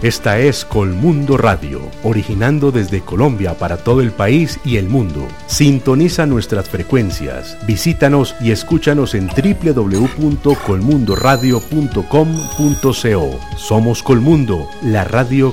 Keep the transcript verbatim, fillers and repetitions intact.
Esta es Colmundo Radio, originando desde Colombia para todo el país y el mundo. Sintoniza nuestras frecuencias, visítanos y escúchanos en doble u doble u doble u punto colmundoradio punto com punto co. Somos Colmundo, la radio